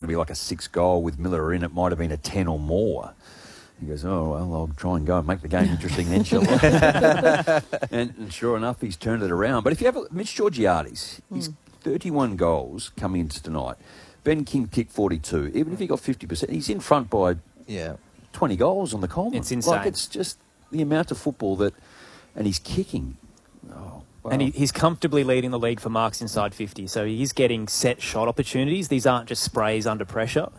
be like a 6-goal with Miller in. It might have been a 10 or more. He goes, oh, well, I'll try and go and make the game interesting then, shall I? and sure enough, he's turned it around. But if you have Mitch Georgiades, he's 31 goals coming into tonight. Ben King kicked 42. Even if he got 50%, he's in front by 20 goals on the Coleman. It's insane. Like, it's just the amount of football that... And he's kicking. Oh, wow. And he's comfortably leading the league for marks inside 50. So he's getting set shot opportunities. These aren't just sprays under pressure.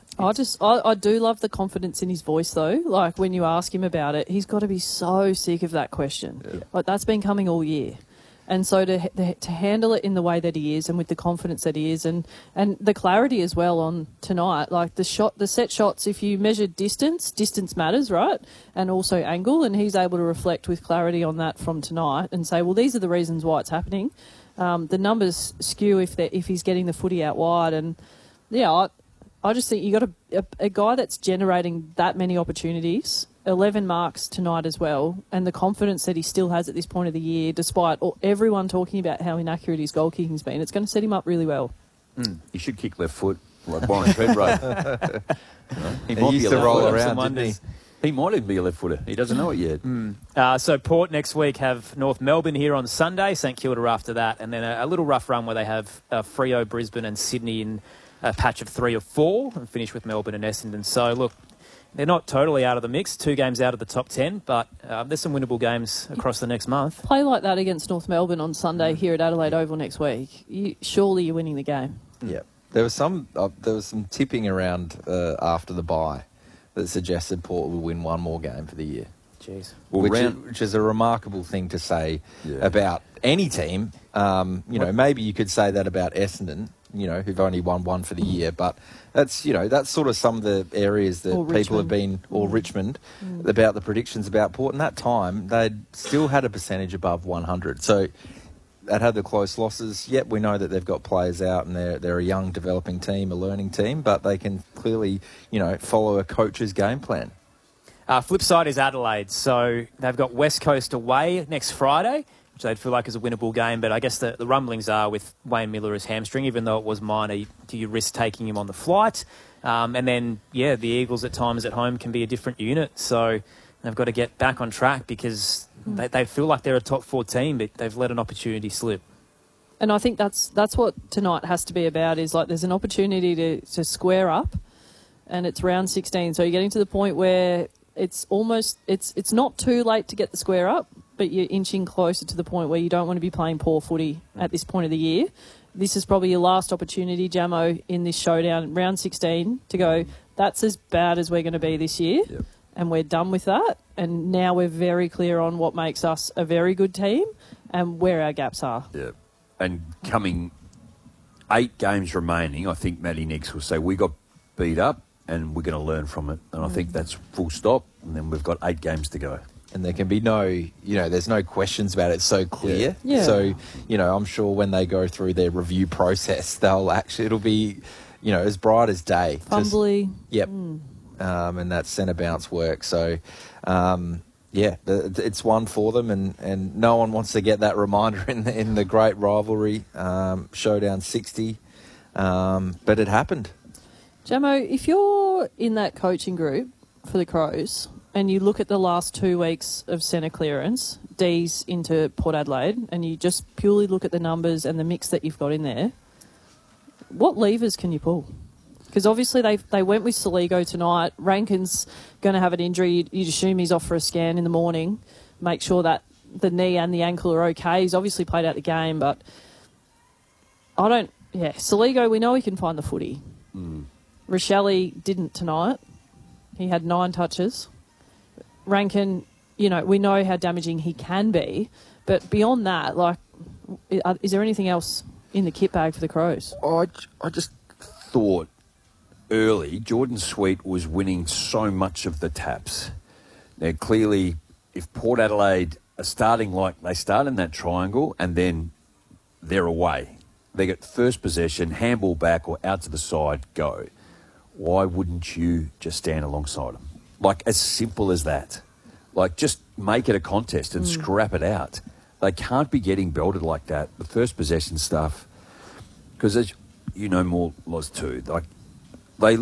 I do love the confidence in his voice, though. Like, when you ask him about it, he's got to be so sick of that question. Yeah. Like, that's been coming all year. And so to handle it in the way that he is and with the confidence that he is and the clarity as well on tonight, like the set shots, if you measure distance matters, right? And also angle, and he's able to reflect with clarity on that from tonight and say, well, these are the reasons why it's happening. The numbers skew if he's getting the footy out wide. And, yeah, I just think you got a guy that's generating that many opportunities, 11 marks tonight as well, and the confidence that he still has at this point of the year, despite everyone talking about how inaccurate his goal kicking's been. It's going to set him up really well. He should kick left foot like Byron Treadway. He used to roll around, didn't he? He might even be a left footer. He doesn't know it yet. So Port next week have North Melbourne here on Sunday, St Kilda after that, and then a little rough run where they have Freo, Brisbane and Sydney in a patch of 3 or 4 and finish with Melbourne and Essendon. So, look, they're not totally out of the mix, 2 games out of the top 10, but there's some winnable games across the next month. Play like that against North Melbourne on Sunday here at Adelaide Oval next week. Surely you're winning the game. Yeah. There was some tipping around after the bye that suggested Port will win one more game for the year. Jeez. Well, which is a remarkable thing to say about any team. Maybe you could say that about Essendon, who've only won one for the year, but that's sort of some of the areas that people have been, or Richmond, about the predictions about Port. And that time, they'd still had a percentage above 100. So they'd had the close losses. Yep, we know that they've got players out and they're a young developing team, a learning team, but they can clearly, follow a coach's game plan. Flip side is Adelaide. So they've got West Coast away next Friday, which they'd feel like is a winnable game. But I guess the rumblings are with Wayne Miller as hamstring, even though it was minor, do you risk taking him on the flight? And then, the Eagles at times at home can be a different unit. So they've got to get back on track because they feel like they're a top 4 team, but they've let an opportunity slip. And I think that's what tonight has to be about, is like there's an opportunity to square up, and it's round 16. So you're getting to the point where it's not too late to get the square up, but you're inching closer to the point where you don't want to be playing poor footy at this point of the year. This is probably your last opportunity, Jamo, in this showdown, round 16, to go, that's as bad as we're going to be this year, and we're done with that. And now we're very clear on what makes us a very good team and where our gaps are. Yeah. And coming 8 games remaining, I think Matty Nicks will say, we got beat up and we're going to learn from it. And I think that's full stop. And then we've got 8 games to go. And there can be there's no questions about it. It's so clear. Yeah. So, I'm sure when they go through their review process, it'll be, as bright as day. Fumbly. And that centre bounce work. So, it's one for them, and no one wants to get that reminder in the great rivalry, Showdown 60. But it happened. Jamo, if you're in that coaching group for the Crows and you look at the last 2 weeks of centre clearance, D's into Port Adelaide, and you just purely look at the numbers and the mix that you've got in there, what levers can you pull? Because obviously they went with Soligo tonight. Rankin's going to have an injury. You'd assume he's off for a scan in the morning. Make sure that the knee and the ankle are okay. He's obviously played out the game, but Soligo, we know he can find the footy. Rochelle didn't tonight. He had 9 touches. Rankin, we know how damaging he can be, but beyond that, is there anything else in the kit bag for the Crows? I just thought early Jordan Sweet was winning so much of the taps. Now, clearly, if Port Adelaide are starting like they start in that triangle and then they're away, they get first possession, handball back or out to the side, go. Why wouldn't you just stand alongside them? Like, as simple as that. Like, just make it a contest and scrap it out. They can't be getting belted like that. The first possession stuff, because as you know more, Loz, too, like,